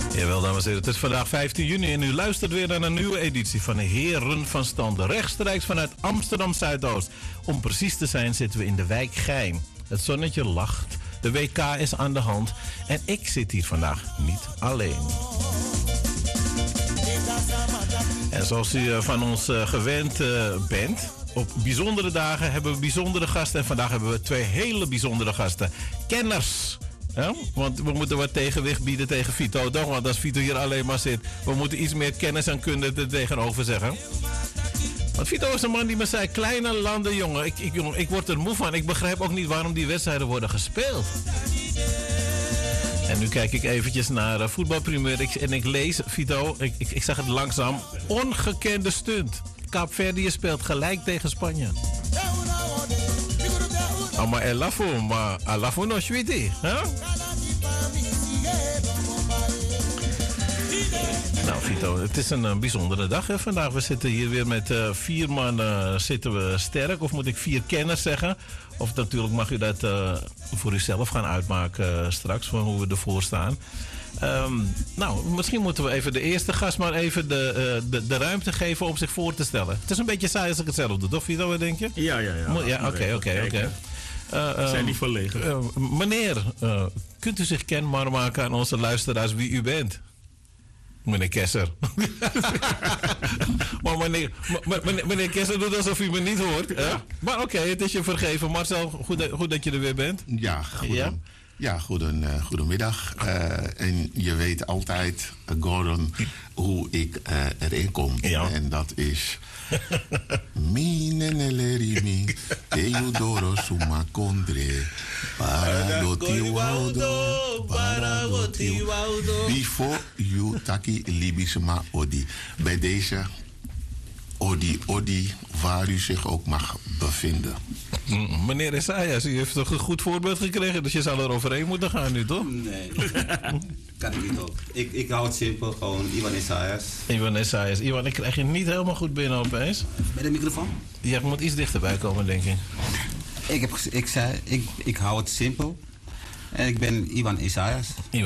Jawel, dames en heren, het is vandaag 15 juni en u luistert weer naar een nieuwe editie van de Heren van Standen. Rechtstreeks vanuit Amsterdam Zuidoost. Om precies te zijn zitten we in de wijk Gein. Het zonnetje lacht, de WK is aan de hand en ik zit hier vandaag niet alleen. En zoals u van ons gewend bent, op bijzondere dagen hebben we bijzondere gasten. En vandaag hebben we twee hele bijzondere gasten. Kenners. Ja? Want we moeten wat tegenwicht bieden tegen Vito, toch? Want als Vito hier alleen maar zit, we moeten iets meer kennis en kunde er tegenover zeggen. Want Vito is een man die me zei, kleine landen, jongen. Ik word er moe van. Ik begrijp ook niet waarom die wedstrijden worden gespeeld. En nu kijk ik eventjes naar voetbalprimeur en ik lees, Vito, ik zeg het langzaam, ongekende stunt. Kaapverdië speelt gelijk tegen Spanje. Maar elafo no shwiti, hè? Nou, Vito, het is een bijzondere dag hè, vandaag. We zitten hier weer met 4 man zitten we sterk. Of moet ik 4 kenners zeggen? Of natuurlijk mag u dat voor uzelf gaan uitmaken straks, van hoe we ervoor staan. Nou, misschien moeten we even de eerste gast maar even de ruimte geven om zich voor te stellen. Het is een beetje saai als ik het zelf doe, toch Vito, wat denk je? Ja. Ja, oké. Zijn niet verlegen. Meneer, kunt u zich kenbaar maken aan onze luisteraars wie u bent? Meneer Kesser. Maar meneer Kesser doet alsof u me niet hoort. Ja. Maar oké, het is je vergeven. Marcel, goed dat je er weer bent. Ja, goedemiddag. En je weet altijd, Gordon, hoe ik erin kom. Ja. En dat is... Minenelerimi, Teodoro Suma Condre, Paragoti Waudo. Before you taki libisma odi. Bij deze odi, waar u zich ook mag bevinden. Meneer Isaias, u heeft toch een goed voorbeeld gekregen, dus je zal er overheen moeten gaan nu, toch? Nee, kan ik niet ook. Ik hou het simpel, gewoon Iwan Isaias. Iwan, ik krijg je niet helemaal goed binnen opeens. Met de microfoon? Je moet iets dichterbij komen, denk ik. Ik hou het simpel. En ik ben Iwan Isaias.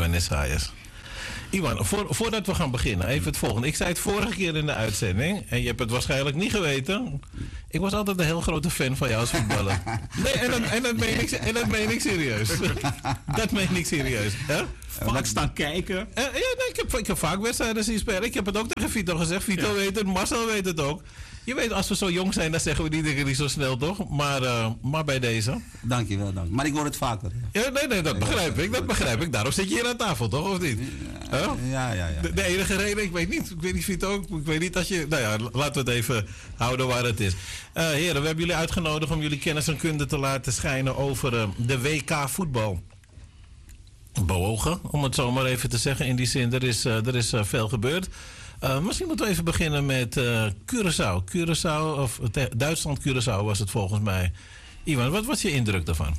Iwan, voordat we gaan beginnen, even het volgende. Ik zei het vorige keer in de uitzending, en je hebt het waarschijnlijk niet geweten. Ik was altijd een heel grote fan van jou als voetballer. Nee, en dat meen ik serieus. Dat meen ik serieus. Vaak staan kijken. Ik heb vaak wedstrijden zien spelen. Ik heb het ook tegen Vito gezegd. Vito weet het, Marcel weet het ook. Je weet, als we zo jong zijn, dan zeggen we die dingen niet zo snel, toch? Maar bij deze. Dankjewel. Maar ik hoor het vaker. Ja, nee, dat begrijp ik. Daarom zit je hier aan tafel, toch? Of niet? Ja. De enige reden, ik weet niet, Vito, ik weet niet als je... Nou ja, laten we het even houden waar het is. Heren, we hebben jullie uitgenodigd om jullie kennis en kunde te laten schijnen over de WK voetbal. Bewogen, om het zo maar even te zeggen. In die zin, er is veel gebeurd. Misschien moeten we even beginnen met Curaçao. Duitsland-Curaçao was het volgens mij. Iwan, wat was je indruk daarvan?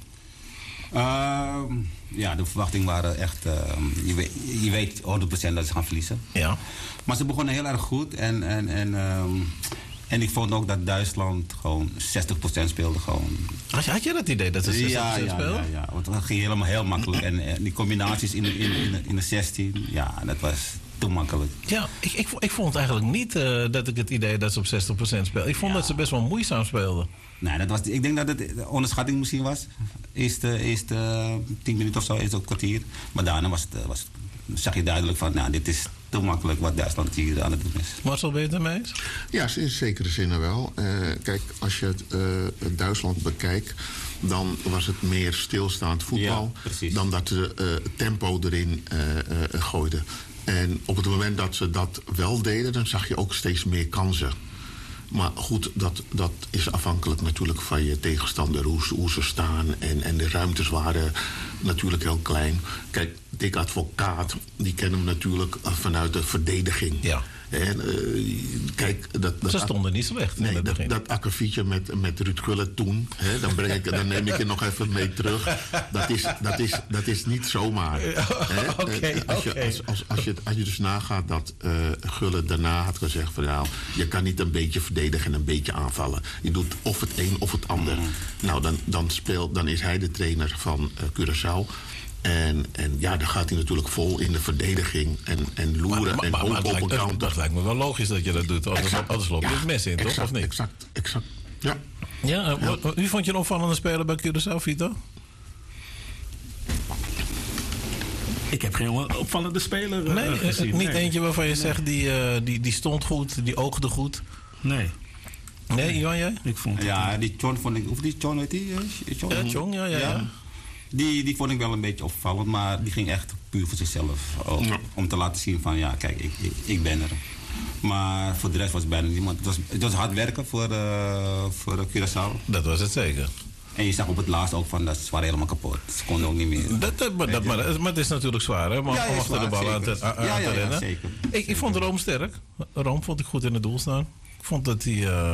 De verwachtingen waren echt... je weet 100% dat ze gaan verliezen. Ja. Maar ze begonnen heel erg goed. En ik vond ook dat Duitsland gewoon 60% speelde. Gewoon. Had je dat idee dat ze 60% speelden? Ja. Want het ging helemaal heel makkelijk. En die combinaties in de 16, dat was... te makkelijk. Ja, ik vond eigenlijk niet dat ik het idee dat ze op 60% speelden. Ik vond dat ze best wel moeizaam speelden. Nee, ik denk dat het een onderschatting misschien was. Eerste 10 minuten of zo, eerst een kwartier. Maar daarna zag je duidelijk van, dit is te makkelijk wat Duitsland hier aan het doen is. Marcel, ben je het ermee eens? Ja, in zekere zin wel. Kijk, als je het Duitsland bekijkt, dan was het meer stilstaand voetbal dan dat ze tempo erin gooiden. En op het moment dat ze dat wel deden, dan zag je ook steeds meer kansen. Maar goed, dat is afhankelijk natuurlijk van je tegenstander, hoe ze staan. En de ruimtes waren natuurlijk heel klein. Kijk, Dick Advocaat, die kennen we natuurlijk vanuit de verdediging. Ja. En, kijk, ze stonden niet slecht. Nee, dat akkefietje met Ruud Gullit toen, dan neem ik je nog even mee terug. Dat is niet zomaar. Als je dus nagaat dat Gullit daarna had gezegd van je kan niet een beetje verdedigen en een beetje aanvallen. Je doet of het een of het ander. Nou, dan is hij de trainer van Curaçao. En ja, dan gaat hij natuurlijk vol in de verdediging en loeren en hopen op een counter. Dat lijkt me wel logisch dat je dat doet. Anders loop je het mes in, toch? Of niet? Exact. Ja. Ja, wie vond je een opvallende speler bij Curaçao, Vito? Ik heb geen opvallende speler gezien. Niet eentje waarvan je zegt, die stond goed, die oogde goed. Nee. Nee, Iwan, jij? Ik vond die John vond ik... Of die John, weet die? John, ja. Die vond ik wel een beetje opvallend, maar die ging echt puur voor zichzelf. Om te laten zien van, ja, kijk, ik ben er. Maar voor de rest was het bijna niemand. Het was hard werken voor Curaçao. Dat was het zeker. En je zag op het laatst ook van, dat ze waren helemaal kapot. Ze konden ook niet meer. Maar het is natuurlijk zwaar, hè? Om achter de bal aan te rennen. Ja, zeker. Ik vond Rome sterk. Rome vond ik goed in het doel staan. Ik vond dat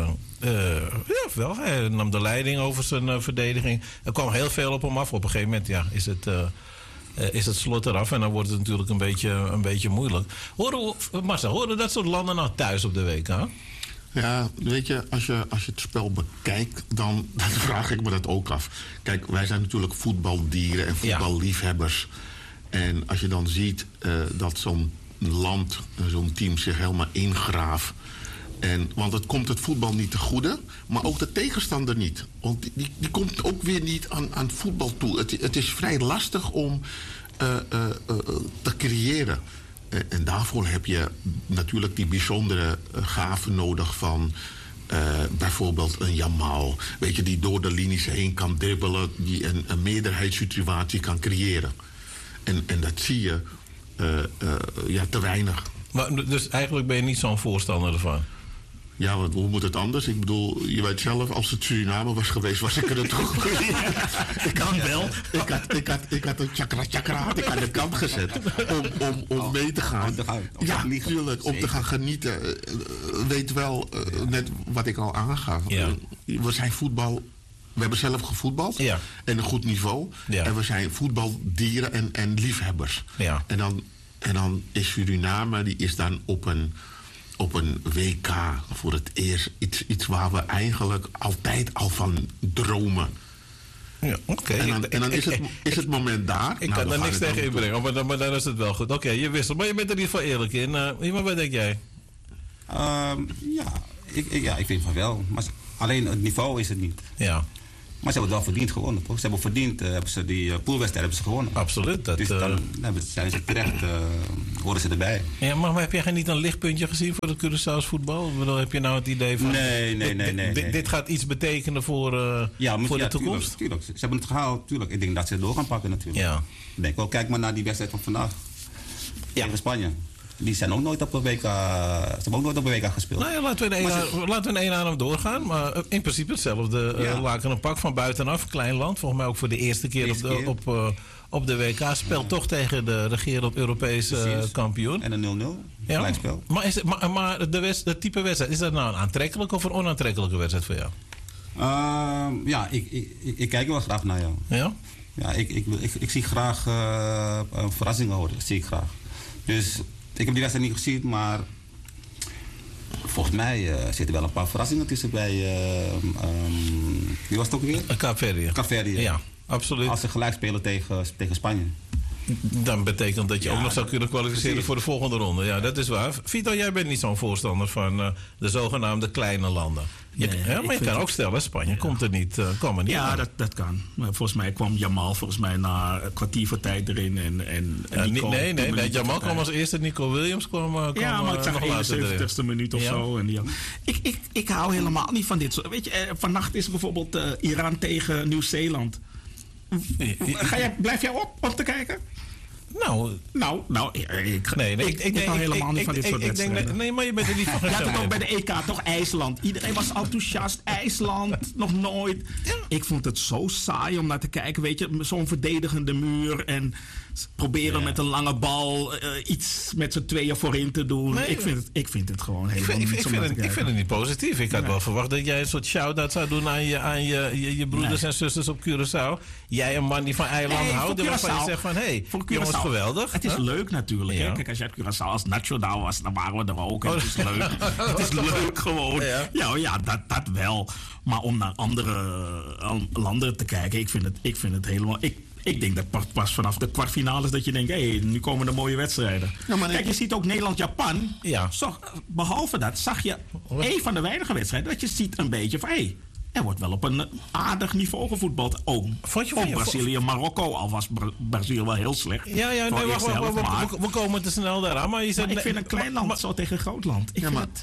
hij nam de leiding over zijn verdediging. Er kwam heel veel op hem af. Op een gegeven moment is het slot eraf. En dan wordt het natuurlijk een beetje moeilijk. Horen dat soort landen nou thuis op de WK? Ja, weet je, als je het spel bekijkt, dan vraag ik me dat ook af. Kijk, wij zijn natuurlijk voetbaldieren en voetballiefhebbers. En als je dan ziet dat zo'n land, zo'n team zich helemaal ingraaft. Want het komt het voetbal niet te goede, maar ook de tegenstander niet. Want die komt ook weer niet aan voetbal toe. Het is vrij lastig om te creëren. En daarvoor heb je natuurlijk die bijzondere gaven nodig van bijvoorbeeld een Jamal. Weet je, die door de linies heen kan dribbelen, die een meerderheidssituatie kan creëren. En dat zie je te weinig. Maar, dus eigenlijk ben je niet zo'n voorstander ervan? Ja, want hoe moet het anders? Ik bedoel, je weet zelf, als het Suriname was geweest, was ik er toch. Ik kan wel. Ik had een chakra had ik aan de kant gezet om mee te gaan. Ja, natuurlijk, om te gaan genieten. Weet wel, net wat ik al aangaf. Ja. We zijn voetbal. We hebben zelf gevoetbald. Ja. En een goed niveau. Ja. En we zijn voetbaldieren en liefhebbers. Ja. En dan is Suriname, die is dan op een WK voor het eerst. Iets waar we eigenlijk altijd al van dromen. Ja, oké. En dan is het moment daar. Ik kan daar niks tegen inbrengen, maar dan is het wel goed. Oké, je wisselt. Maar je bent er niet van eerlijk in. Maar wat denk jij? Ik vind van wel. Maar alleen het niveau is het niet. Ja. Maar ze hebben het wel verdiend gewonnen, toch? Ze hebben verdiend, die poolwedstrijd gewonnen. Absoluut. Dus dan zijn ze terecht, horen ze erbij. Ja, maar heb jij niet een lichtpuntje gezien voor het Curaçao's voetbal? Heb je nou het idee van... Nee. Dit gaat iets betekenen voor de toekomst? Tuurlijk. Ze hebben het gehaald, tuurlijk. Ik denk dat ze het door gaan pakken natuurlijk. Ja. Ik denk wel, kijk maar naar die wedstrijd van vandaag. Tegen Spanje. Die zijn ook nooit op een WK. Ze hebben ook nooit op een WK gespeeld. Nou ja, laten we in één adem doorgaan. Maar in principe hetzelfde laken een pak van buitenaf. Klein land. Volgens mij ook voor de eerste keer op de WK. Speelt toch tegen de regerend Europese kampioen. En een 0-0. Ja. Gelijkspel. Maar het type wedstrijd. Is dat nou een aantrekkelijke of een onaantrekkelijke wedstrijd voor jou? Ik kijk er wel graag naar jou. Ja? Ja, ik zie graag verrassingen horen. Dat zie ik graag. Dus... Ik heb die wedstrijd niet gezien, maar volgens mij zitten wel een paar verrassingen tussen bij... wie was het ook weer? Kaapverdië. Ja, absoluut. Als ze gelijk spelen tegen Spanje. Dan betekent dat je ook nog zou kunnen kwalificeren voor de volgende ronde. Ja, dat is waar. Vito, jij bent niet zo'n voorstander van de zogenaamde kleine landen. Maar je kan ook stellen, Spanje komt er niet aan. Ja, dat kan. Volgens mij kwam Jamal na een kwartier voor tijd erin. Nee, Jamal kwam als eerste. Nico Williams kwam maar ik zag nog later 71ste minuut of zo. En ik hou helemaal niet van dit soort. Weet je, vannacht is bijvoorbeeld Iran tegen Nieuw-Zeeland. Blijf jij op te kijken? Ik hou helemaal niet van dit soort wedstrijden. Nee, maar je bent er niet van. Je had het ook bij de EK, toch? IJsland. Iedereen was enthousiast. IJsland, nog nooit. Ja. Ik vond het zo saai om naar te kijken. Weet je, zo'n verdedigende muur. En proberen met een lange bal iets met z'n tweeën voorin te doen. Nee, ik vind het gewoon helemaal niet zo om te kijken. Ik vind het niet positief. Ik had wel verwacht dat jij een soort shout-out zou doen aan je broeders en zusters op Curaçao. Jij een man die van eilanden houdt. Waarvan je zegt van, jongens, geweldig. Het is leuk natuurlijk. Ja. Kijk, als je uit Curaçao als nationaal was, dan waren we er ook. Het is leuk. Het is leuk gewoon. Ja, dat wel. Maar om naar andere landen te kijken, ik vind het helemaal... Ik denk dat pas vanaf de kwartfinales dat je denkt, nu komen de mooie wedstrijden. Ja, kijk, je ziet ook Nederland-Japan. Ja. Behalve dat zag je een van de weinige wedstrijden dat je ziet een beetje van, er wordt wel op een aardig niveau gevoetbald. Ook Brazilië en Marokko, al was Brazilië wel heel slecht. We komen te snel daaraan. Maar ik vind een klein land zo tegen een groot land.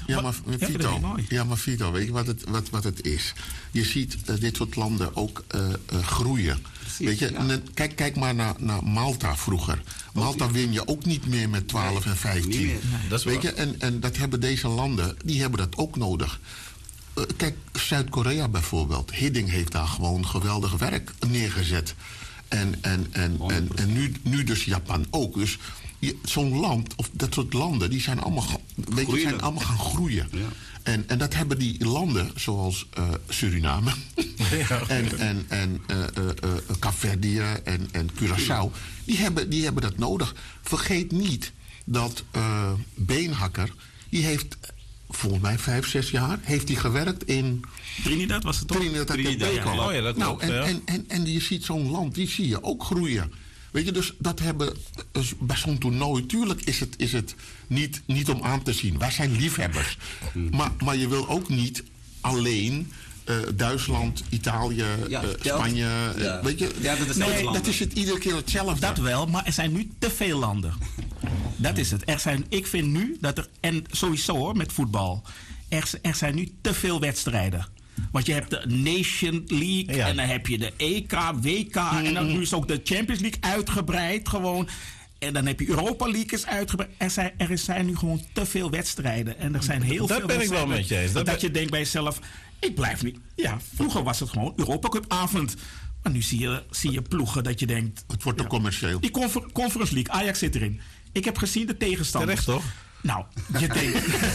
Maar Vito, weet je wat het is? Je ziet dit soort landen ook groeien. Precies, weet je, kijk maar naar Malta vroeger. Malta win je ook niet meer met 12 en 15. Nee, weet je, en dat hebben deze landen, die hebben dat ook nodig. Kijk, Zuid-Korea bijvoorbeeld. Hiddink heeft daar gewoon geweldig werk neergezet. En nu dus Japan ook. Dus zo'n land, of dat soort landen, die zijn allemaal gaan groeien. Ja. En dat hebben die landen, zoals Suriname en Kaapverdië en Curaçao, die hebben dat nodig. Vergeet niet dat Beenhakker, die heeft volgens mij 5-6 jaar heeft hij gewerkt in Trinidad, was het toch? Trinidad. Ja, dat klopt. En je ziet zo'n land, die zie je ook groeien. Weet je, dus dat hebben bij zo'n toernooi, tuurlijk is het niet om aan te zien. Wij zijn liefhebbers. Maar je wil ook niet alleen Duitsland, Italië, Spanje. Weet je, dat is het iedere keer hetzelfde. Dat wel, maar er zijn nu te veel landen. Dat is het. Ik vind nu dat er, en sowieso hoor, met voetbal, er zijn nu te veel wedstrijden. Want je hebt de Nation League en dan heb je de EK, WK en dan nu is ook de Champions League uitgebreid gewoon. En dan heb je Europa League is uitgebreid. Er zijn nu gewoon te veel wedstrijden. En er zijn heel veel wedstrijden. Dat ben ik wel met je eens. Dat je denkt bij jezelf, ik blijf niet. Ja, vroeger was het gewoon Europa Cup avond. Maar nu zie je ploegen dat je denkt, het wordt te commercieel. Die Conference League, Ajax zit erin. Ik heb gezien de tegenstanders. Terecht toch? Nou, je denkt...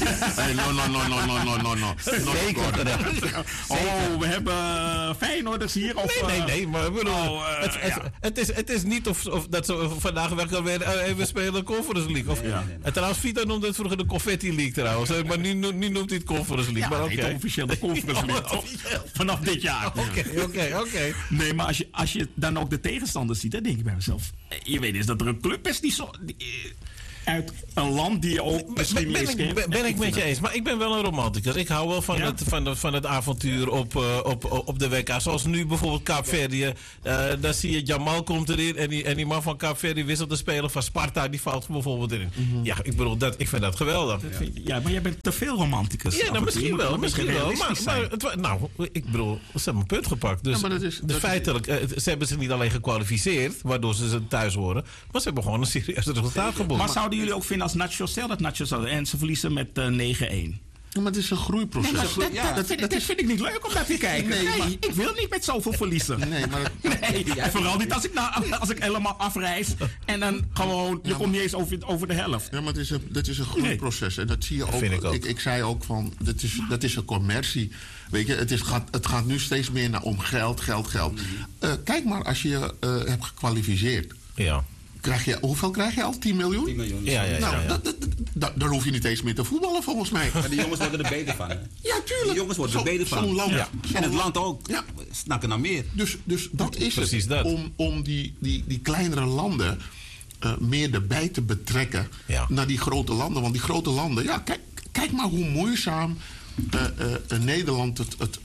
No. Zeker. We hebben Feyenoorders hier. Nee, maar ik bedoel, het is niet of dat ze vandaag we spelen de Conference League. En trouwens, Vito noemde het vroeger de Confetti League trouwens. Maar nu noemt hij het Conference League. Maar heet officieel de Conference League. Vanaf dit jaar. Oké. Nee, maar als je dan ook de tegenstanders ziet, dan denk ik bij mezelf, je weet eens dat er een club is die zo... uit een land die je ook misschien ben ik met je eens. Maar ik ben wel een romanticus. Ik hou wel van het avontuur op de WK. Zoals nu bijvoorbeeld Kaapverdië. Dan zie je Jamal komt erin. En die man van Kaapverdië wisselt de speler van Sparta. Die valt bijvoorbeeld erin. Ja, ik bedoel, ik vind dat geweldig. Ja, maar jij bent te veel romanticus. Ja, nou, misschien wel. Maar ik bedoel, ze hebben een punt gepakt. Dus, feitelijk, ze hebben zich niet alleen gekwalificeerd. Waardoor ze thuis horen. Maar ze hebben gewoon een serieus resultaat geboekt. Maar zouden jullie ook vinden als Nacho, stel dat Nacho zou en ze verliezen met 9-1? Ja, maar het is een groeiproces. Dat vind ik niet leuk om naar te kijken. Nee, ik wil niet met zoveel verliezen. Vooral niet als ik helemaal afreis en dan gewoon, je komt niet eens over de helft. Ja, maar dat is een groeiproces. En dat zie je ook. Ik zei ook van, dat is een commercie. Weet je, het gaat nu steeds meer om geld. Kijk maar, als je je hebt gekwalificeerd. Ja. Hoeveel krijg je al? 10 miljoen? 10 miljoen. Ja. Daar hoef je niet eens meer te voetballen, volgens mij. Maar die jongens worden er beter van. Hè? Ja, tuurlijk. Die jongens worden er beter van. Zo'n land. Ja. En het land ook. Ja. Snakken naar meer. Dus dat is precies het. Om die kleinere landen meer erbij te betrekken naar die grote landen. Want die grote landen, kijk maar hoe moeizaam Nederland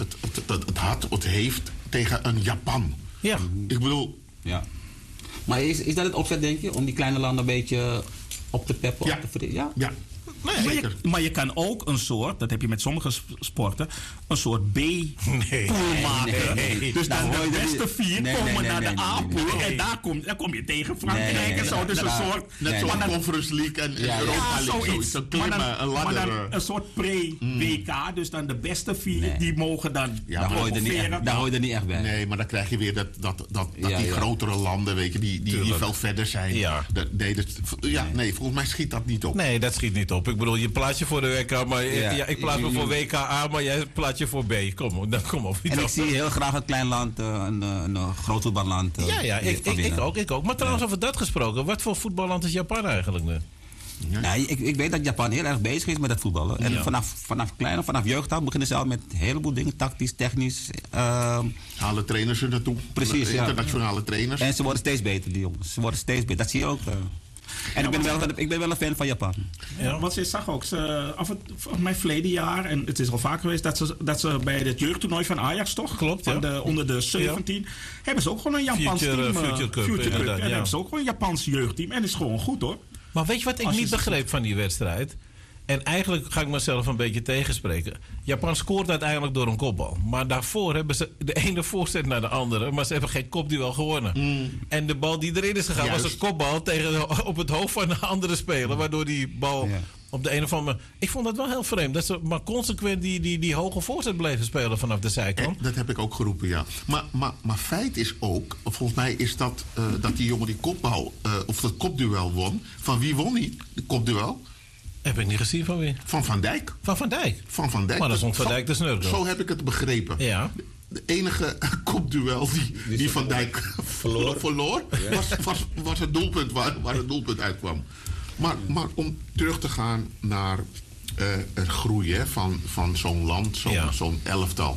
het heeft tegen een Japan. Ja. Ik bedoel... Ja. Maar is dat het opzet, denk je? Om die kleine landen een beetje op te peppen? Ja. Maar je kan ook een soort, dat heb je met sommige sporten, een soort B-pool maken. Nee. Dus dan de beste 4 komen naar de A-pool en daar kom je tegen Frankrijk en zo. Dus een soort... Net zoals Conference League en Europa League. Zoiets. Maar dan een soort pre-WK. Dus dan de beste 4, die mogen dan... Daar hoor je er niet echt bij. Nee, maar dan krijg je weer dat die grotere landen, weet je, die veel verder zijn. Nee, volgens mij schiet dat niet op. Nee, dat schiet niet op. Ik bedoel, je plaatst je voor de WK, maar ik plaats me voor WKA, maar jij plaatst je voor B. Kom op. En ik zie heel graag een klein land, een groot voetballand. Ik ook. Maar trouwens, over dat gesproken, wat voor voetballand is Japan eigenlijk nu? Nee, ik weet dat Japan heel erg bezig is met het voetballen. En vanaf jeugd aan beginnen ze al met een heleboel dingen. Tactisch, technisch. Halen trainers er naartoe. Precies, internationale trainers. En ze worden steeds beter, die jongens. Ze worden steeds beter. Dat zie je ook. En ik ben wel een fan van Japan. Ja, want je zag ook, mijn verleden jaar, en het is al vaker geweest, dat ze bij het jeugdtoernooi van Ajax, toch? Klopt, ja. Onder de 17, hebben ze ook gewoon een Japans team. Future Cup. En hebben ze ook gewoon een Japans jeugdteam. En dat is gewoon goed, hoor. Maar weet je wat ik niet begreep van die wedstrijd? En eigenlijk ga ik mezelf een beetje tegenspreken. Japan scoort uiteindelijk door een kopbal. Maar daarvoor hebben ze de ene voorzet naar de andere. Maar ze hebben geen kopduel gewonnen. En de bal die erin is gegaan was een kopbal op het hoofd van een andere speler. Waardoor die bal op de een of andere... Ik vond dat wel heel vreemd. Dat ze maar consequent die hoge voorzet bleven spelen vanaf de zijkant. Dat heb ik ook geroepen, ja. Maar feit is ook, volgens mij is dat die jongen die kopbal, of dat kopduel won. Van wie won hij, de kopduel? Heb ik niet gezien van wie? Van Van Dijk. Van Van Dijk? Van Van Dijk. Maar dat stond Van Dijk de snurkel. Zo heb ik het begrepen. Ja. De enige kopduel die Van Dijk verloor was het doelpunt waar het doelpunt uitkwam. Maar om terug te gaan naar het groeien van zo'n land, zo'n elftal.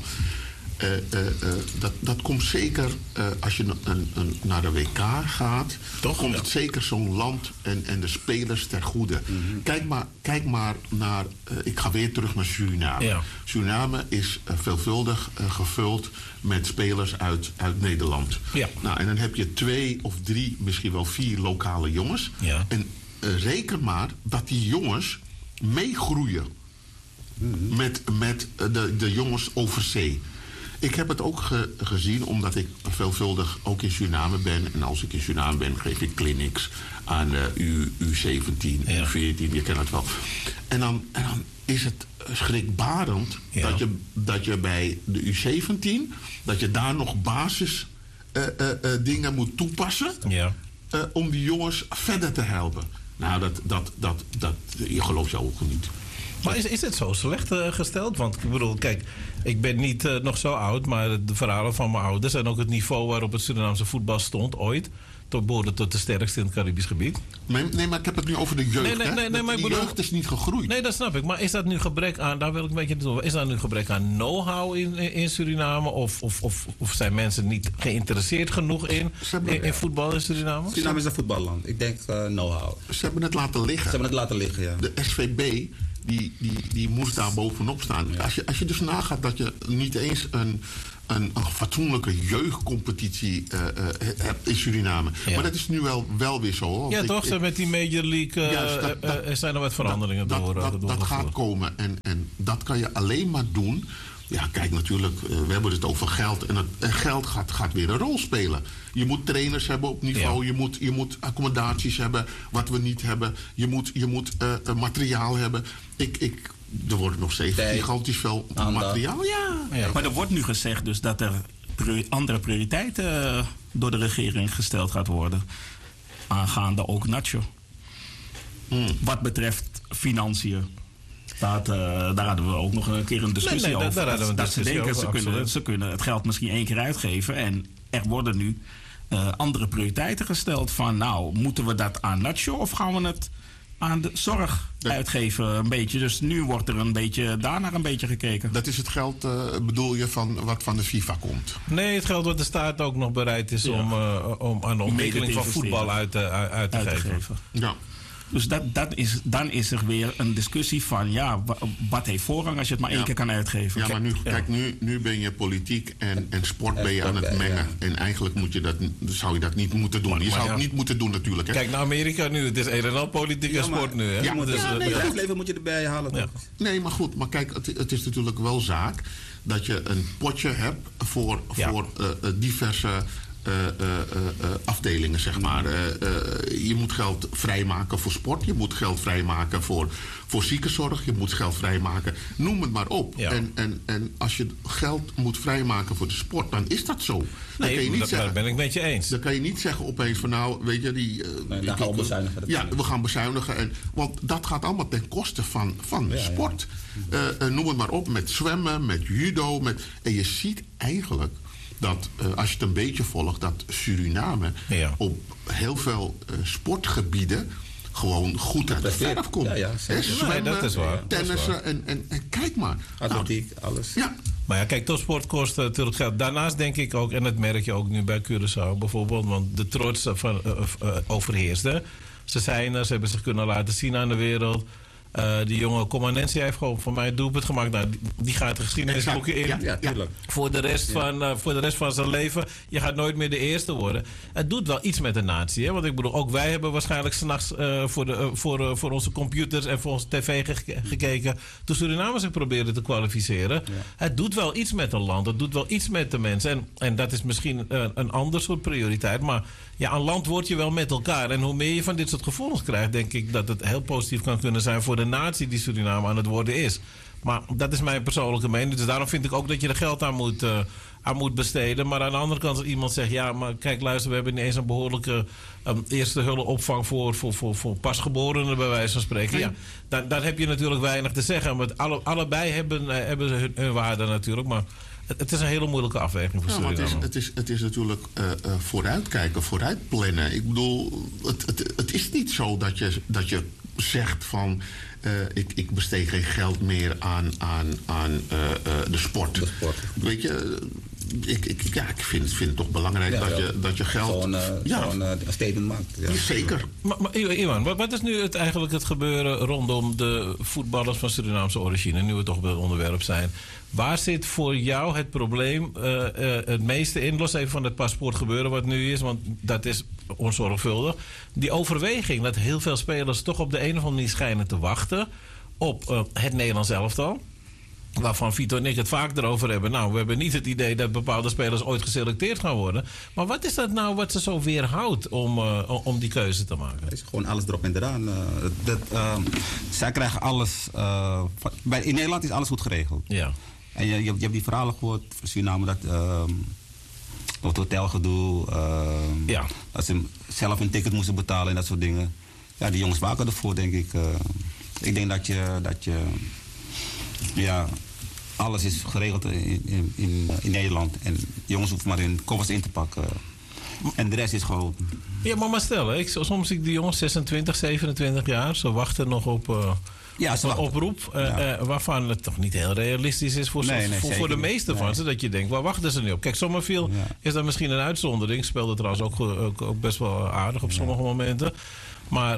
Dat komt zeker als je naar de WK gaat. Toch? Komt het zeker zo'n land en de spelers ter goede. Kijk maar naar... ik ga weer terug naar Suriname. Ja. Suriname is veelvuldig gevuld met spelers uit Nederland. Ja. Nou, en dan heb je 2 of 3, misschien wel 4 lokale jongens. Ja. En reken maar dat die jongens meegroeien met de jongens over zee. Ik heb het ook gezien, omdat ik veelvuldig ook in Suriname ben. En als ik in Suriname ben, geef ik clinics aan U17, U14, je kent het wel. En dan is het schrikbarend dat je bij de U17... dat je daar nog basis dingen moet toepassen... om die jongens verder te helpen. Nou, je gelooft je ogen niet. Maar is het zo slecht gesteld? Want ik bedoel, kijk, ik ben niet nog zo oud, maar de verhalen van mijn ouders en ook het niveau waarop het Surinaamse voetbal stond ooit, behoorde tot de sterkste in het Caribisch gebied. Nee, maar ik heb het nu over de jeugd. Nee, maar de jeugd is niet gegroeid. Nee, dat snap ik. Maar is dat nu gebrek aan, daar wil ik een beetje naartoe, is dat nu gebrek aan know-how in Suriname? Of zijn mensen niet geïnteresseerd genoeg in voetbal in Suriname? Suriname is een voetballand. Ik denk know-how. Ze hebben het laten liggen. Ja. De SVB, die moest daar bovenop staan. Ja. Als je dus nagaat dat je niet eens een fatsoenlijke jeugdcompetitie hebt in Suriname. Ja. Maar dat is nu wel weer zo. Hoor. Ja, toch? Met die Major League er zijn er wat veranderingen door. Dat gaat komen. En dat kan je alleen maar doen. Ja, kijk, natuurlijk, we hebben het over geld. En het geld gaat weer een rol spelen. Je moet trainers hebben op niveau. Ja. Je moet accommodaties hebben, wat we niet hebben. Je moet materiaal hebben. Er wordt nog steeds gigantisch veel materiaal. Ja. Maar er wordt nu gezegd dus dat er andere prioriteiten door de regering gesteld gaat worden. Aangaande ook Nacho. Wat betreft financiën. Daar hadden we ook nog een keer een discussie over. Dat ze denken, ze kunnen het geld misschien 1 keer uitgeven. En er worden nu andere prioriteiten gesteld. Van nou, moeten we dat aan Nacho of gaan we het aan de zorg uitgeven een beetje? Dus nu wordt er daarnaar een beetje gekeken. Dat is het geld, bedoel je, van wat van de FIFA komt? Nee, het geld wat de staat ook nog bereid is om aan de ontwikkeling van voetbal uit te geven. Ja. Dus dan is er weer een discussie van, wat heeft voorrang als je het maar 1 keer kan uitgeven? Ja, maar nu ben je politiek en sport ben je aan het mengen. Ja. En eigenlijk zou je dat niet moeten doen. Je zou het niet moeten doen natuurlijk. Hè? Kijk naar Amerika nu. Het is een en al politiek en sport nu. Hè? Ja, het leven moet je erbij halen. Ja. Nee, maar goed. Maar kijk, het is natuurlijk wel zaak dat je een potje hebt voor diverse afdelingen, zeg maar. Je moet geld vrijmaken voor sport. Je moet geld vrijmaken voor ziekenzorg. Je moet geld vrijmaken. Noem het maar op. Ja. En als je geld moet vrijmaken voor de sport, dan is dat zo. Daar ben ik met je eens. Dan kan je niet zeggen opeens van nou, weet je, dan gaan we bezuinigen. Ja, we gaan bezuinigen. Want dat gaat allemaal ten koste van sport. Noem het maar op, met zwemmen, met judo. En je ziet eigenlijk dat, als je het een beetje volgt, dat Suriname op heel veel sportgebieden gewoon goed uit de verf komt. Zwemmen, dat is waar. Tennissen en kijk maar. Atletiek, alles. Ja. Maar ja, kijk, topsport kost natuurlijk geld. Daarnaast denk ik ook, en dat merk je ook nu bij Curaçao bijvoorbeeld, want de trots overheerst. Hè? Ze hebben zich kunnen laten zien aan de wereld. Die jonge Comanense heeft gewoon voor mij het doelpunt gemaakt. Nou, die gaat de geschiedenisboeken in. Ja, tuurlijk. Voor de rest van zijn leven. Je gaat nooit meer de eerste worden. Het doet wel iets met de natie. Hè? Want ik bedoel, ook wij hebben waarschijnlijk 's nachts voor onze computers en voor onze tv gekeken. Toen Suriname zich probeerde te kwalificeren. Ja. Het doet wel iets met een land. Het doet wel iets met de mensen. En dat is misschien een ander soort prioriteit. Maar ja, een land word je wel met elkaar. En hoe meer je van dit soort gevoelens krijgt, denk ik dat het heel positief kan kunnen zijn voor de natie die Suriname aan het worden is. Maar dat is mijn persoonlijke mening. Dus daarom vind ik ook dat je er geld aan moet besteden. Maar aan de andere kant, als iemand zegt, ja, maar kijk, luister, we hebben niet eens een behoorlijke eerste hulpopvang voor pasgeborenen, bij wijze van spreken. Ja, daar heb je natuurlijk weinig te zeggen. Maar allebei hebben hun waarde natuurlijk. Maar het is een hele moeilijke afweging voor Suriname. Het is natuurlijk vooruitkijken, vooruitplannen. Ik bedoel, het is niet zo dat je zegt van ik besteed geen geld meer aan de sport. Weet je, ik vind het toch belangrijk dat je geld... Zo'n statement maakt. Ja. Zeker. Maar Iwan, wat is nu eigenlijk het gebeuren rondom de voetballers van Surinaamse origine, nu we toch bij het onderwerp zijn? Waar zit voor jou het probleem het meeste in? Los even van het paspoortgebeuren wat nu is, want dat is onzorgvuldig. Die overweging dat heel veel spelers toch op de een of andere manier schijnen te wachten op het Nederlands elftal. Waarvan Vito en ik het vaak erover hebben. Nou, we hebben niet het idee dat bepaalde spelers ooit geselecteerd gaan worden. Maar wat is dat nou wat ze zo weerhoudt om die keuze te maken? Het is gewoon alles erop en eraan. Zij krijgen alles... in Nederland is alles goed geregeld. Ja. En je hebt die verhalen gehoord van Suriname dat het hotelgedoe, dat ze zelf een ticket moesten betalen en dat soort dingen. Ja, die jongens waken ervoor, denk ik. Ik denk dat je alles is geregeld in Nederland. En jongens hoeven maar hun koffers in te pakken. En de rest is gewoon... Ja, maar stel, soms zie ik die jongens 26, 27 jaar. Ze wachten nog op... een oproep waarvan het toch niet heel realistisch is voor de meeste van ze. Dat je denkt, waar wachten ze nu op? Kijk, Sommerville is dat misschien een uitzondering. Speelde trouwens ook best wel aardig op sommige momenten. Maar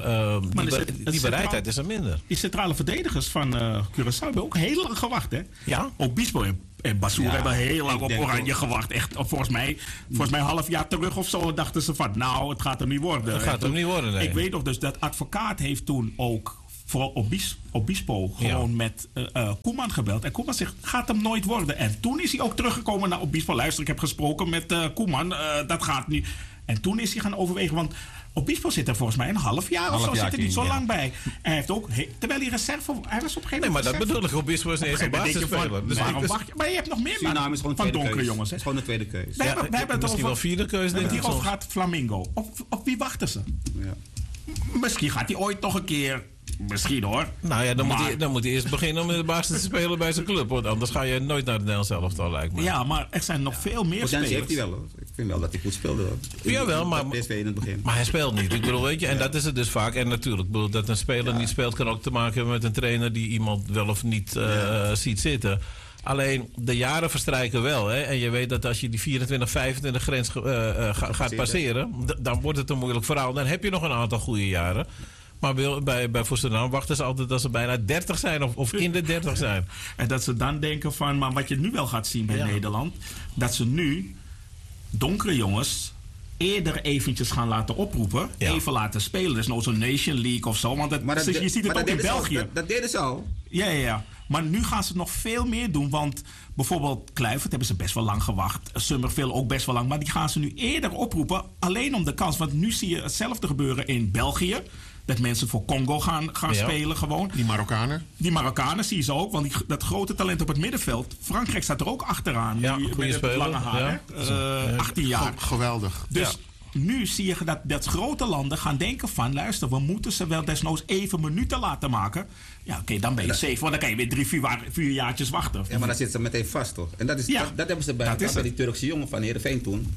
die bereidheid is er minder. Die centrale verdedigers van Curaçao hebben ook heel lang gewacht. Hè? Ja? Obispo en Bassour hebben heel lang op Oranje gewacht. Echt, volgens mij een half jaar terug of zo dachten ze van, nou, het gaat hem niet worden. Het gaat hem niet worden, nee. Ik weet nog, dus dat advocaat heeft toen ook voor Obispo gewoon met Koeman gebeld. En Koeman zegt, gaat hem nooit worden. En toen is hij ook teruggekomen naar Obispo. Luister, ik heb gesproken met Koeman. Dat gaat niet. En toen is hij gaan overwegen, want Obispo zit er volgens mij een half jaar of zo. Zit er niet zo lang bij. En hij heeft ook, terwijl hij reserve... Hij was op een gegeven moment... Nee, maar dat bedoel ik. Obispo is niet eens een basisspeler. Dus maar je hebt nog meer mannen van donkere jongens. Het is gewoon de tweede keuze. We hebben het misschien wel vierde keuze. Het hierover gaat Flamingo. Op wie wachten ze? Ja. Misschien gaat hij ooit nog een keer... Misschien hoor. Nou ja, dan moet hij eerst beginnen om in de basis te spelen bij zijn club. Want anders ga je nooit naar het Nederlands elftal, lijkt me. Ja, maar er zijn nog veel meer spelers. Heeft hij wel, hoor. Ik vind wel dat hij goed speelde. Jawel, maar in het begin. Maar hij speelt niet. Ik bedoel, weet je, en dat is het dus vaak. En natuurlijk, bedoel, dat een speler niet speelt kan ook te maken hebben met een trainer die iemand wel of niet ziet zitten. Alleen, de jaren verstrijken wel. Hè? En je weet dat als je die 24, 25 grens gaat passeren, dan wordt het een moeilijk verhaal. Dan heb je nog een aantal goede jaren. Maar bij Suriname wachten ze altijd als ze bijna 30 zijn of in de 30 zijn. En dat ze dan denken van, maar wat je nu wel gaat zien bij Nederland, dat ze nu donkere jongens eerder eventjes gaan laten oproepen, even laten spelen. Dus nou zo'n Nation League of zo. Want je ziet het ook in België. Dat deden ze al. Ja. Maar nu gaan ze nog veel meer doen. Want bijvoorbeeld Kluivert hebben ze best wel lang gewacht. Summerville ook best wel lang. Maar die gaan ze nu eerder oproepen. Alleen om de kans. Want nu zie je hetzelfde gebeuren in België. Dat mensen voor Congo gaan spelen gewoon. Die Marokkanen zie je ze ook. Want dat grote talent op het middenveld. Frankrijk staat er ook achteraan. Ja, met het lange haar. 18 jaar. Geweldig. Dus nu zie je dat grote landen gaan denken van... luister, we moeten ze wel desnoods even minuten laten maken. Ja, oké, dan ben je safe. Want dan kan je weer 3-4 jaartjes wachten. Ja, maar dan zitten ze meteen vast, toch? En dat hebben ze bij die Turkse jongen van Heerenveen toen.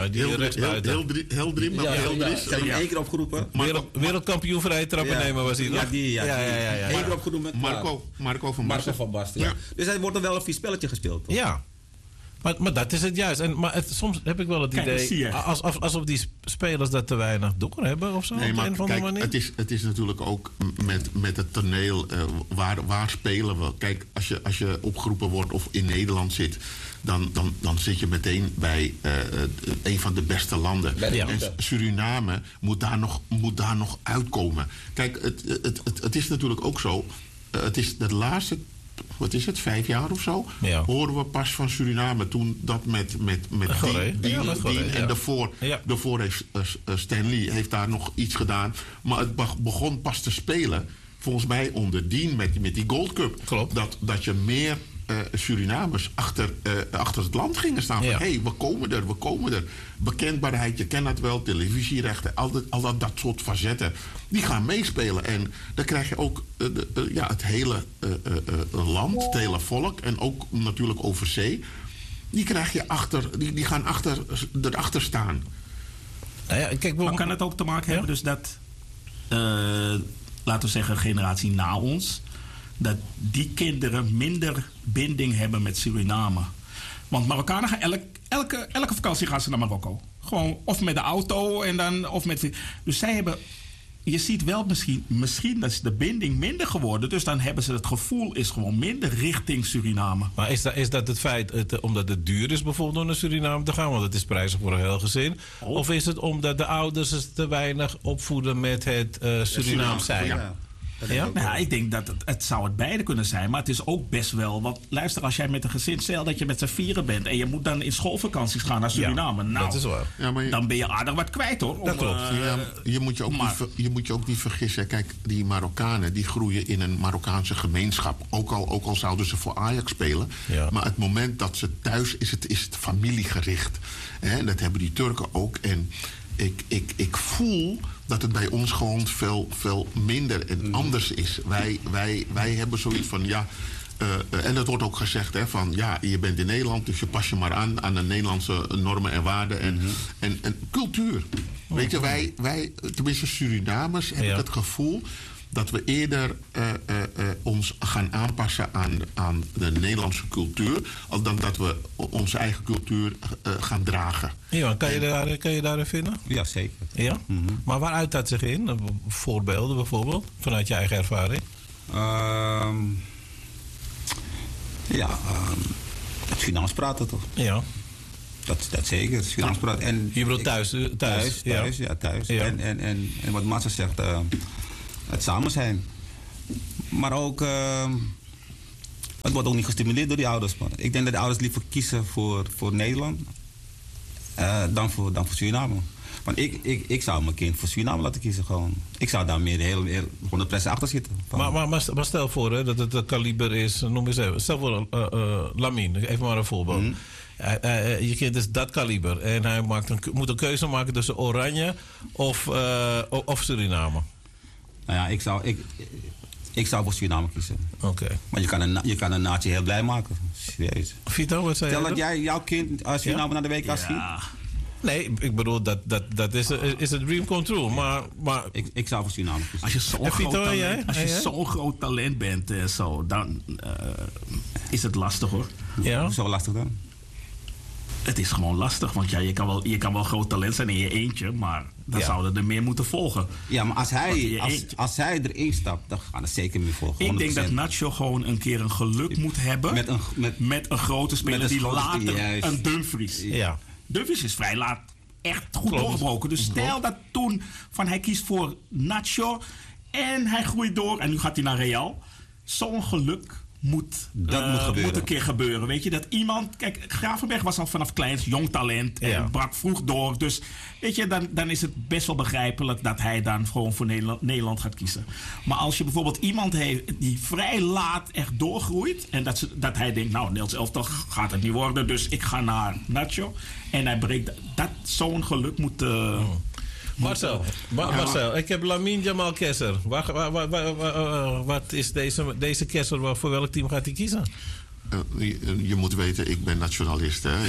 Heel drie. Ze hebben hem 1 keer opgeroepen. Wereldkampioen vrije trappen nemen was hij, toch? Ja, die. 1 keer opgeroepen. Marco van Basten. Ja. Dus hij wordt er wel een vies spelletje gespeeld, toch? Ja. Maar dat is het juist. Soms heb ik wel het idee... Alsof die spelers dat te weinig doorhebben of zo. Nee, maar op een of andere manier. Het is natuurlijk ook met het toneel... waar spelen we? Kijk, als je opgeroepen wordt of in Nederland zit... Dan zit je meteen bij een van de beste landen. En Suriname moet daar nog uitkomen. Kijk, het is natuurlijk ook zo... het is de laatste... Wat is het, 5 jaar of zo? Ja. Horen we pas van Suriname toen dat met Dien en daarvoor heeft Stanley heeft daar nog iets gedaan. Maar het begon pas te spelen, volgens mij onder Dien met die Gold Cup. Klopt. Dat je meer Surinamers achter het land gingen staan. Van, hey, we komen er. Bekendbaarheid, je kent dat wel, televisierechten, al dat soort facetten. Die gaan meespelen. En dan krijg je ook het hele land, het hele volk... en ook natuurlijk over zee. Die krijg je die gaan erachter staan. Nou ja, kijk, maar kan het ook te maken hebben dus dat... laten we zeggen, generatie na ons... dat die kinderen minder binding hebben met Suriname. Want Marokkanen gaan elke vakantie gaan ze naar Marokko. Gewoon of met de auto en dan of met... Dus zij hebben... Je ziet wel misschien dat is de binding minder geworden. Dus dan hebben ze het gevoel is gewoon minder richting Suriname. Maar is dat het feit omdat het duur is bijvoorbeeld om naar Suriname te gaan? Want het is prijzig voor een heel gezin. Of is het omdat de ouders het te weinig opvoeden met het Surinaams zijn? Ja. Nou, ik denk dat het zou het beide kunnen zijn. Maar het is ook best wel... Want luister, als jij met een gezin... Stel dat je met z'n vieren bent... en je moet dan in schoolvakanties gaan naar Suriname. Nou, dat is waar. Ja, dan ben je aardig wat kwijt, hoor. Dat klopt. Je moet je ook niet vergissen. Kijk, die Marokkanen die groeien in een Marokkaanse gemeenschap. Ook al zouden ze voor Ajax spelen. Ja. Maar het moment dat ze thuis is het familiegericht. En dat hebben die Turken ook. En ik voel dat het bij ons gewoon veel minder en anders is. Wij hebben zoiets van, en dat wordt ook gezegd, hè, van je bent in Nederland, dus je pas je maar aan de Nederlandse normen en waarden en cultuur. Weet je, wij tenminste Surinamers, heb ik het gevoel dat we eerder ons gaan aanpassen aan de Nederlandse cultuur... dan dat we onze eigen cultuur gaan dragen. Ja, kan je daarin vinden? Ja, zeker. Ja? Mm-hmm. Maar waar uit dat zich in? Voorbeelden bijvoorbeeld, vanuit je eigen ervaring? Het Surinaams praten toch? Ja. Dat zeker, het Surinaams praten. En je bedoelt thuis? Thuis. Ja. En wat Massa zegt... het samen zijn. Maar ook... het wordt ook niet gestimuleerd door die ouders. Man. Ik denk dat de ouders liever kiezen voor Nederland... dan voor Suriname. Want ik zou mijn kind voor Suriname laten kiezen. Gewoon. Ik zou daar meer de 100% achter zitten. Maar stel voor hè, dat het een kaliber is... Noem eens even. Stel voor Lamine, even maar een voorbeeld. Mm. Je kind is dat kaliber. En hij moet een keuze maken tussen Oranje of Suriname. Nou ja, ik zou voor Suriname kiezen. Oké. Maar je kan een natie heel blij maken. Serieus. Vito, wat zei je? Stel dat jij jouw kind als Suriname naar de WK schiet. Nee, ik bedoel, dat is een dream come true. Maar ik zou voor Suriname kiezen. Als je zo'n groot talent bent, dan is het lastig, hoor. Ja? Zo lastig dan? Het is gewoon lastig, want je kan wel groot talent zijn in je eentje, maar dan zouden er meer moeten volgen. Ja, maar als hij erin stapt, dan gaan er zeker meer volgen. 100%. Ik denk dat Nacho gewoon een keer een geluk moet hebben met een grote speler die later een Dumfries. Ja. Dumfries is vrij laat echt goed doorgebroken. Dus stel dat toen van hij kiest voor Nacho en hij groeit door en nu gaat hij naar Real. Zo'n geluk moet een keer gebeuren. Weet je, dat iemand... Kijk, Gravenberch was al vanaf kleins jong talent en brak vroeg door. Dus weet je, dan is het best wel begrijpelijk dat hij dan gewoon voor Nederland gaat kiezen. Maar als je bijvoorbeeld iemand heeft die vrij laat echt doorgroeit en dat hij denkt, nou, Nederlands elftal gaat het niet worden, dus ik ga naar Nacho. En hij breekt dat zo'n geluk moet... Marcel, ik heb Lamine Jamal Kessler. Wat is deze Kessler? Voor welk team gaat hij kiezen? Je moet weten, ik ben nationalist. Hè.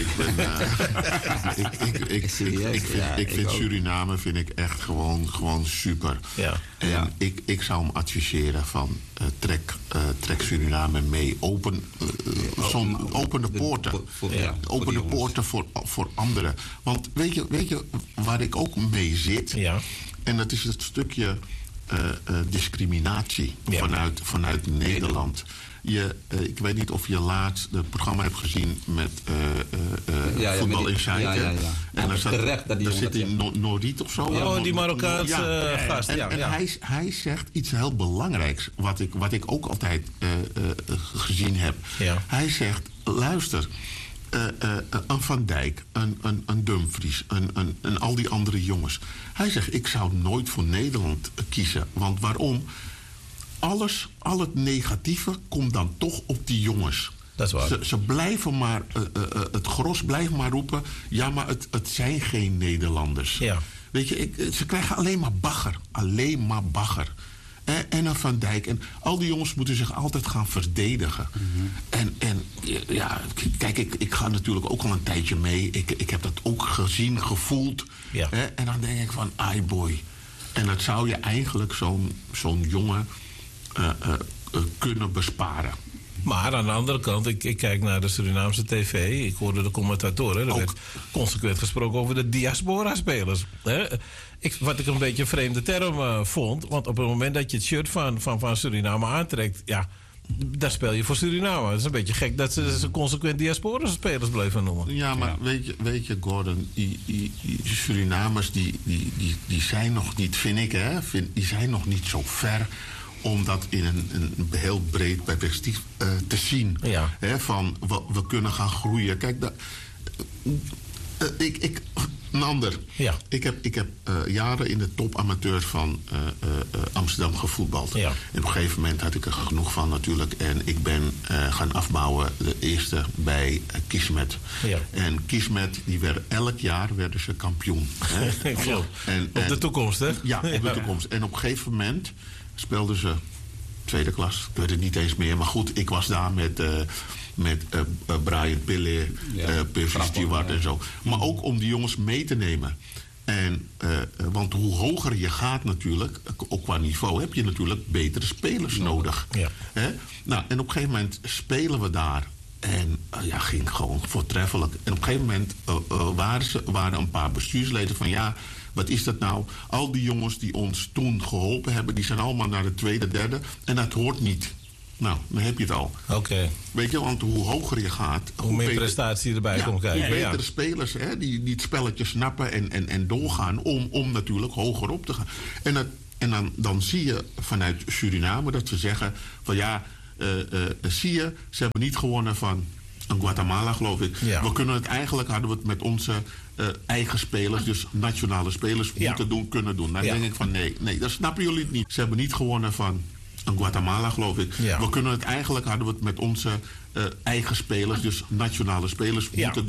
Ik vind Suriname echt gewoon super. Ja. En ik zou hem adviseren van trek Suriname mee. Open de poorten. Open de poorten voor anderen. Want weet je waar ik ook mee zit? Ja. En dat is het stukje discriminatie vanuit Nederland. Ik weet niet of je laatst het programma hebt gezien met Voetbal Insight. Ja. En daar zit in Norit of zo. Die Marokkaanse gast. En hij zegt iets heel belangrijks, wat ik ook altijd gezien heb. Ja. Hij zegt, luister, een Van Dijk, een Dumfries, en al die andere jongens. Hij zegt, ik zou nooit voor Nederland kiezen. Want waarom? Al het negatieve komt dan toch op die jongens. Dat is waar. Ze blijven maar, het gros blijft maar roepen, ja, maar het zijn geen Nederlanders. Ja. Weet je, ze krijgen alleen maar bagger. En een Van Dijk. En al die jongens moeten zich altijd gaan verdedigen. Mm-hmm. En kijk, ik ga natuurlijk ook al een tijdje mee. Ik heb dat ook gezien, gevoeld. Ja. En dan denk ik van, ai boy. En dat zou je eigenlijk zo'n jongen kunnen besparen. Maar aan de andere kant, ik kijk naar de Surinaamse tv. Ik hoorde de commentatoren. Er werd consequent gesproken over de diaspora-spelers. Wat ik een beetje een vreemde term vond. Want op het moment dat je het shirt van Suriname aantrekt, ja, daar speel je voor Suriname. Het is een beetje gek dat ze consequent diaspora-spelers blijven noemen. Ja, maar weet je, Gordon, die Surinamers die zijn nog niet, vind ik, die zijn nog niet zo ver om dat in een heel breed perspectief te zien. Ja. Van, we kunnen gaan groeien. Kijk, een ander. Ja. Ik heb jaren in de topamateurs van Amsterdam gevoetbald. Ja. En op een gegeven moment had ik er genoeg van natuurlijk. En ik ben gaan afbouwen. De eerste bij Kismet. Ja. En Kismet, elk jaar werden ze kampioen. Op de toekomst, hè? Ja, op de toekomst. En op een gegeven moment speelden ze tweede klas. Ik weet het niet eens meer. Maar goed, ik was daar met Brian Pille, Percy Stewart en zo. Maar ook om die jongens mee te nemen. En, want hoe hoger je gaat natuurlijk, ook qua niveau, heb je natuurlijk betere spelers nodig. Ja. Nou, en op een gegeven moment spelen we daar. En ging gewoon voortreffelijk. En op een gegeven moment waren een paar bestuursleden van, ja, wat is dat nou? Al die jongens die ons toen geholpen hebben, die zijn allemaal naar de tweede, derde. En dat hoort niet. Nou, dan heb je het al. Oké. Weet je, want hoe hoger je gaat, hoe meer prestatie erbij komt kijken. Hoe betere spelers die het spelletje snappen en doorgaan om natuurlijk hoger op te gaan. En dan zie je vanuit Suriname dat ze zeggen van zie je, ze hebben niet gewonnen van Guatemala, geloof ik. Ja. We kunnen het eigenlijk, hadden we het met onze eigen spelers, dus nationale spelers, kunnen doen. Dan denk ik van nee, dat snappen jullie niet. Ze hebben niet gewonnen van Guatemala, geloof ik. Ja. We kunnen het eigenlijk, hadden we het met onze eigen spelers, dus nationale spelers, moeten doen.